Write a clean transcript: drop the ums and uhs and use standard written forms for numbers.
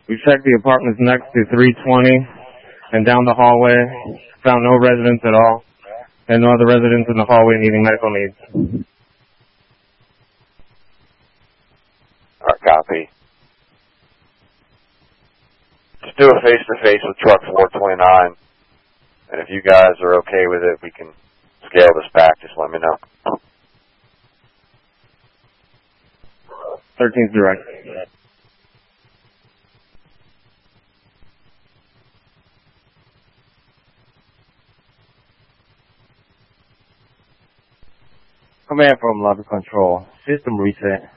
We checked the apartments next to 320 and down the hallway. Found no residents at all, and no other residents in the hallway needing medical needs. All right, copy. Just do a face-to-face with truck 429, and if you guys are okay with it, we can scale this back. Just let me know. 13th direct. Command from lobby control. System reset.